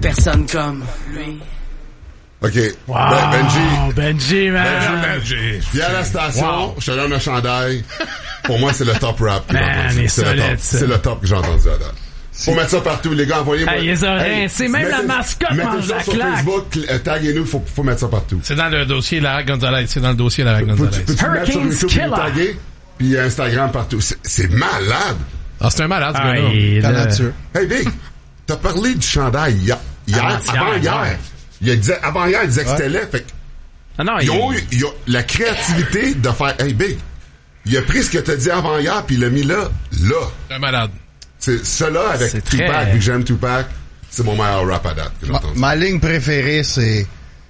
personne comme lui. OK. Wow, Benji, man. Benji. Viens à la station, je te donne un chandail. Pour moi, c'est le top rap que j'ai Man, entendu. C'est le top que j'ai entendu à date. Faut mettre ça partout, les gars, envoyez-moi. Les oreilles, c'est même la mascotte mange la sur claque. Facebook, taguez-nous, faut mettre ça partout. C'est dans le dossier Lara Gonzalez. C'est dans le dossier Lara Gonzalez. Peux-tu mettre sur YouTube et nous taguer? Puis Instagram partout. C'est malade. Ah, c'est un malade, ce gars-là. Hey, Big, t'as parlé du chandail avant-hier. Il disait que c'était laid. Fait ils ont eu la créativité de faire, hey, Big, il a pris ce que t'as dit avant-hier puis il l'a mis là. C'est un malade. C'est cela avec Tupac, vu que j'aime Tupac, c'est mon meilleur rap à date que j'ai entendu. Ma ligne préférée, c'est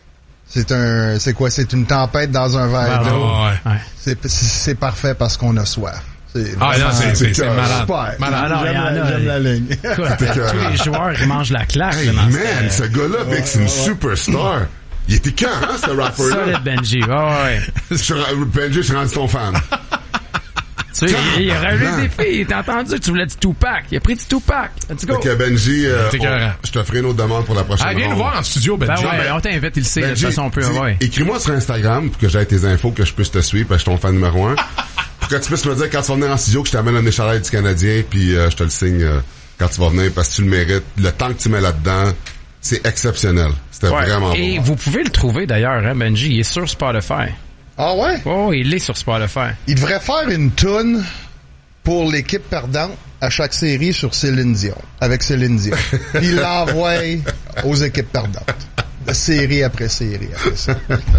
une tempête dans un verre d'eau. Ouais. C'est parfait parce qu'on a soif. C'est malade. Super. Malade. J'aime la ligne. Tous les joueurs, ils mangent la claque. Hey, man, ce gars-là, Big, c'est une superstar. Il était quand, hein, ce rappeur-là? Solide Benji, ouais. Benji, je suis rendu ton fan. Tu sais, il a rajouté des filles. T'as entendu? Tu voulais du Tupac. Il a pris du Tupac. Let's go. Ok, Benji, je te ferai une autre demande pour la prochaine viens nous voir en studio, Benji. On t'invite, il le sait. De toute façon, on peut avoir. Écris-moi sur Instagram pour que j'aie tes infos, que je puisse te suivre, parce que je suis ton fan numéro 1. Pour que tu puisses me dire quand tu vas venir en studio que je t'amène un échalail du Canadien, puis je te le signe quand tu vas venir, parce que tu le mérites. Le temps que tu mets là-dedans, c'est exceptionnel. C'était vraiment bon. Et vous pouvez le trouver d'ailleurs, hein, Benji. Il est sur Spotify. Ah ouais? Oh, il est sur Spotify. Il devrait faire une toune pour l'équipe perdante à chaque série sur Céline Dion, avec Céline Dion. Puis il l'envoie aux équipes perdantes. Série après série après ça.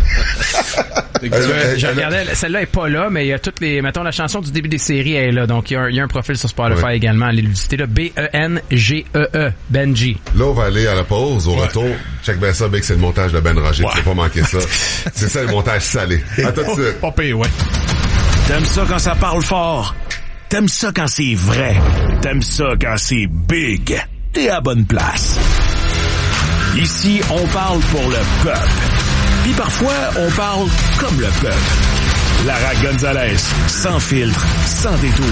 Je regardais, celle-là est pas là, mais il y a toutes les, mettons, la chanson du début des séries elle est là. Donc, il y a un profil sur Spotify également. Allez le visiter là. B-E-N-G-E-E. Benji. Là, on va aller à la pause. Au retour, check bien ça, Big, c'est le montage de Ben Roger. Tu peux pas manquer ça. C'est ça, le montage salé. À tout de suite. Pas pire, ouais. T'aimes ça quand ça parle fort? T'aimes ça quand c'est vrai? T'aimes ça quand c'est big? T'es à bonne place. Ici, on parle pour le peuple. Puis parfois, on parle comme le peuple. Lara Gonzalez, sans filtre, sans détour.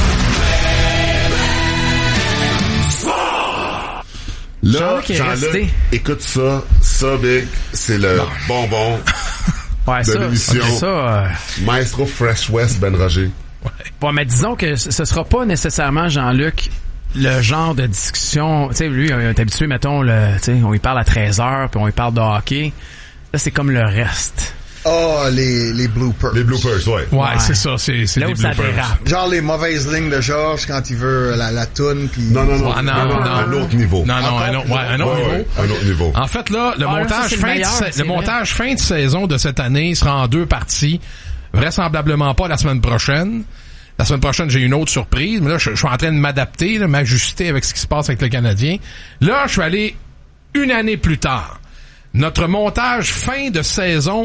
Là, Jean-Luc, écoute ça, Big, c'est le bonbon de l'émission. Maestro Fresh West, Ben Roger. Bon, mais disons que ce sera pas nécessairement, Jean-Luc, le genre de discussion, tu sais, lui, on est habitué, mettons, tu sais, on lui parle à 13h, puis on lui parle de hockey. Là, c'est comme le reste. Les bloopers. Les bloopers, ouais. Ouais, c'est ça, c'est là des où ça bloopers. dérape. Genre les mauvaises lignes de Georges quand il veut la toune, puis... Non, un autre niveau. Un autre niveau. En fait, là, le montage fin de saison de cette année sera en 2 parties. Vraisemblablement pas la semaine prochaine. La semaine prochaine, j'ai une autre surprise, mais là, je suis en train de m'adapter, m'ajuster avec ce qui se passe avec le Canadien. Là, je suis allé 1 année plus tard. Notre montage fin de saison